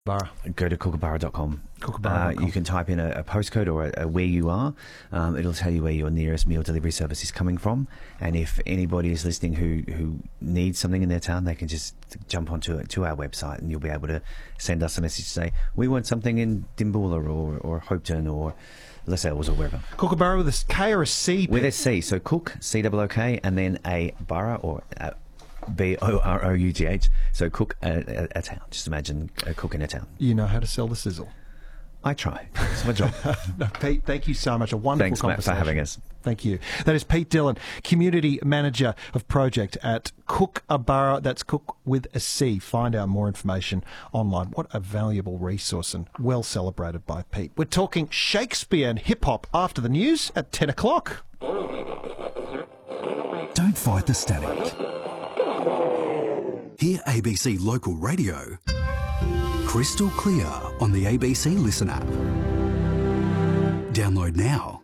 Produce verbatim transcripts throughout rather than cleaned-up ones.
Kookaburra. Go to kookaburra dot com. Kookaburra dot com. Uh, you can type in a, a postcode or a, a where you are. Um, it'll tell you where your nearest meal delivery service is coming from. And if anybody is listening who, who needs something in their town, they can just jump onto to our website and you'll be able to send us a message to say, we want something in Dimboola or, or Hopeton or Lascelles or wherever. Kookaburra with a K or a C? With a C. So Cook, C O O K, and then a borough or a B O R O U G H. So Cook, a, a, a town. Just imagine a cook in a town. You know how to sell the sizzle. I try. It's my job. No, Pete, thank you so much. A wonderful Thanks, conversation. Matt, for having us. Thank you. That is Pete Dillon, Community Manager of Project at Kookaburra. That's Cook with a C. Find out more information online. What a valuable resource and well celebrated by Pete. We're talking Shakespeare and hip-hop after the news at ten o'clock. Don't fight the static. Hear A B C Local Radio crystal clear on the A B C Listen app. Download now.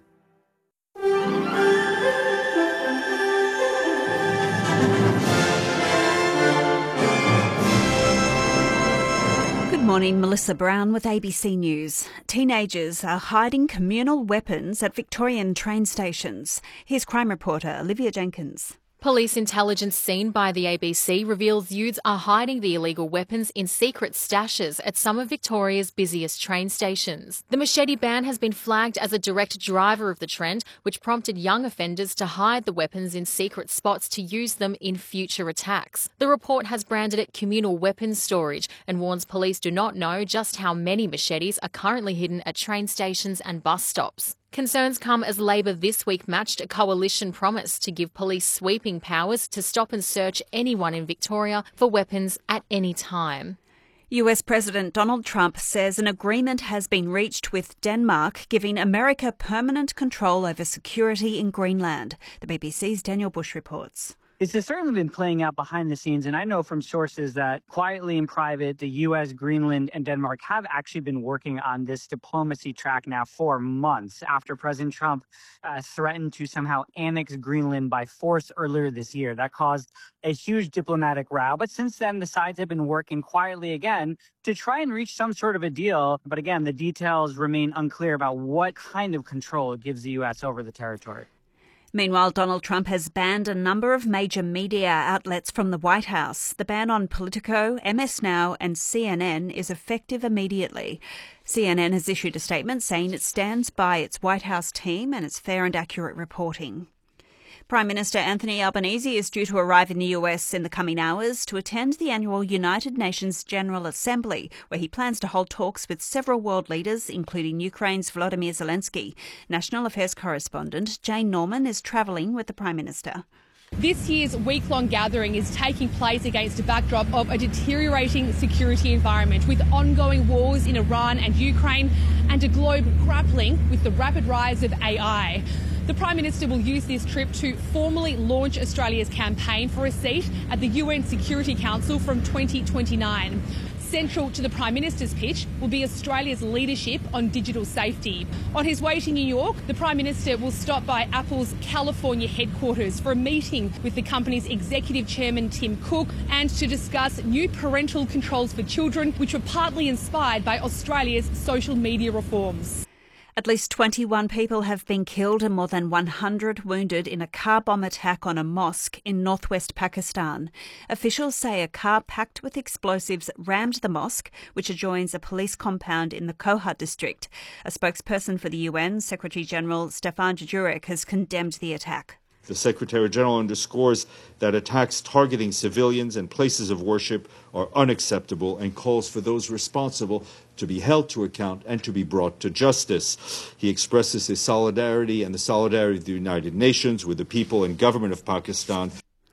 Good morning, Melissa Brown with A B C News. Teenagers are hiding communal weapons at Victorian train stations. Here's crime reporter Olivia Jenkins. Police intelligence seen by the A B C reveals youths are hiding the illegal weapons in secret stashes at some of Victoria's busiest train stations. The machete ban has been flagged as a direct driver of the trend, which prompted young offenders to hide the weapons in secret spots to use them in future attacks. The report has branded it communal weapons storage and warns police do not know just how many machetes are currently hidden at train stations and bus stops. Concerns come as Labor this week matched a coalition promise to give police sweeping powers to stop and search anyone in Victoria for weapons at any time. U S President Donald Trump says an agreement has been reached with Denmark giving America permanent control over security in Greenland. The B B C's Daniel Bush reports. This has certainly been playing out behind the scenes, and I know from sources that quietly in private, the U S, Greenland, and Denmark have actually been working on this diplomacy track now for months after President Trump uh, threatened to somehow annex Greenland by force earlier this year. That caused a huge diplomatic row, but since then, the sides have been working quietly again to try and reach some sort of a deal. But again, the details remain unclear about what kind of control it gives the U S over the territory. Meanwhile, Donald Trump has banned a number of major media outlets from the White House. The ban on Politico, M S Now and C N N is effective immediately. C N N has issued a statement saying it stands by its White House team and its fair and accurate reporting. Prime Minister Anthony Albanese is due to arrive in the U S in the coming hours to attend the annual United Nations General Assembly, where he plans to hold talks with several world leaders, including Ukraine's Volodymyr Zelensky. National Affairs correspondent Jane Norman is travelling with the Prime Minister. This year's week-long gathering is taking place against a backdrop of a deteriorating security environment with ongoing wars in Iran and Ukraine and a globe grappling with the rapid rise of A I. The Prime Minister will use this trip to formally launch Australia's campaign for a seat at the U N Security Council from twenty twenty-nine. Central to the Prime Minister's pitch will be Australia's leadership on digital safety. On his way to New York, the Prime Minister will stop by Apple's California headquarters for a meeting with the company's executive chairman Tim Cook and to discuss new parental controls for children, which were partly inspired by Australia's social media reforms. At least twenty-one people have been killed and more than one hundred wounded in a car bomb attack on a mosque in northwest Pakistan. Officials say a car packed with explosives rammed the mosque, which adjoins a police compound in the Kohat district. A spokesperson for the U N, Secretary-General Stefan Dujarric, has condemned the attack. The Secretary-General underscores that attacks targeting civilians and places of worship are unacceptable and calls for those responsible to be held to account and to be brought to justice. He expresses his solidarity and the solidarity of the United Nations with the people and government of Pakistan.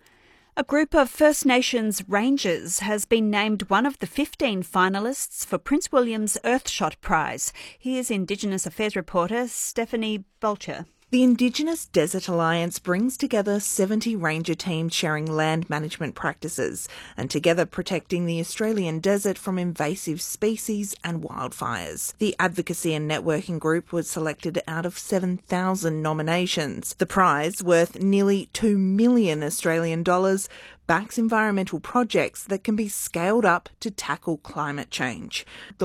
A group of First Nations rangers has been named one of the fifteen finalists for Prince William's Earthshot Prize. Here's Indigenous Affairs reporter Stephanie Bolcher. The Indigenous Desert Alliance brings together seventy ranger teams sharing land management practices and together protecting the Australian desert from invasive species and wildfires. The advocacy and networking group was selected out of seven thousand nominations. The prize, worth nearly two million Australian dollars, backs environmental projects that can be scaled up to tackle climate change. The